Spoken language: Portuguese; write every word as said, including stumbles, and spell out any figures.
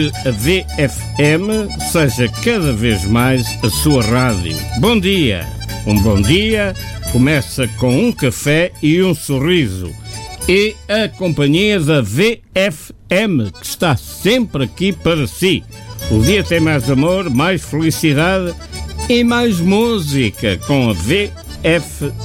A V F M seja cada vez mais a sua rádio. Bom dia! Um bom dia começa com um café e um sorriso. E a companhia da V F M, que está sempre aqui para si. O dia tem mais amor, mais felicidade e mais música com a V F M.